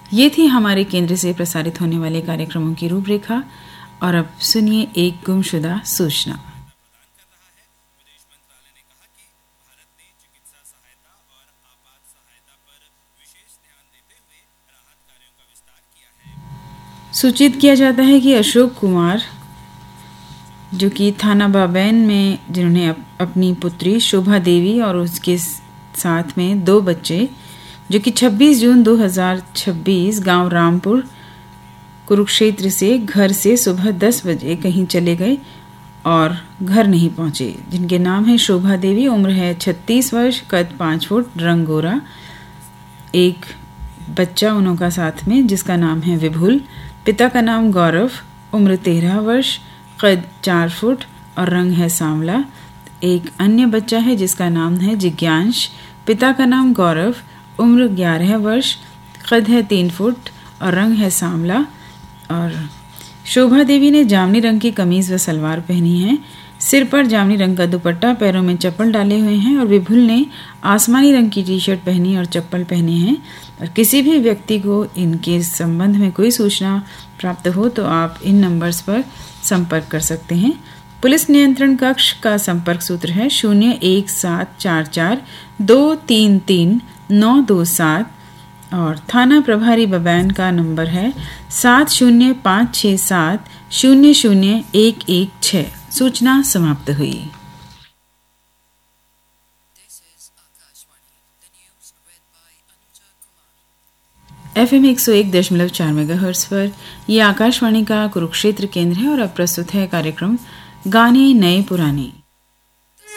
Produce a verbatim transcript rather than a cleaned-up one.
ये थी हमारे केंद्र से प्रसारित होने वाले कार्यक्रमों की रूपरेखा। और अब सुनिए एक गुमशुदा सूचना। सूचित किया जाता है कि अशोक कुमार, जो कि थाना बाबैन में, जिन्होंने अप, अपनी पुत्री शोभा देवी और उसके साथ में दो बच्चे, जो कि छब्बीस जून दो हज़ार छब्बीस गांव रामपुर कुरुक्षेत्र से घर से सुबह दस बजे कहीं चले गए और घर नहीं पहुंचे, जिनके नाम है शोभा देवी, उम्र है छत्तीस वर्ष, कद पाँच फुट, रंग गोरा। एक बच्चा उनका साथ में जिसका नाम है विभुल, पिता का नाम गौरव, उम्र तेरह वर्ष, कद चार फुट और रंग है सांवला। एक अन्य बच्चा है जिसका नाम है जिज्ञांश, पिता का नाम गौरव, उम्र ग्यारह वर्ष, कद है तीन फुट और रंग है सांवला। और शोभा देवी ने जामनी रंग की कमीज व सलवार पहनी है, सिर पर जामनी रंग का दुपट्टा, पैरों में चप्पल डाले हुए हैं। और विभुल ने आसमानी रंग की टी शर्ट पहनी और चप्पल पहने हैं। और किसी भी व्यक्ति को इनके संबंध में कोई सूचना प्राप्त हो तो आप इन नंबर्स पर संपर्क कर सकते हैं। पुलिस नियंत्रण कक्ष का संपर्क सूत्र है शून्य एक सात चार चार दो तीन तीन नौ दो सात और थाना प्रभारी बबैन का नंबर है सात शून्य पाँच छः सात शून्य शून्य एक एक छः। सूचना समाप्त हुई। एफ एम एक सौ एक दशमलव चार मेगाहर्ट्ज पर यह आकाशवाणी का कुरुक्षेत्र केंद्र है और अब प्रस्तुत है कार्यक्रम गाने नए पुराने।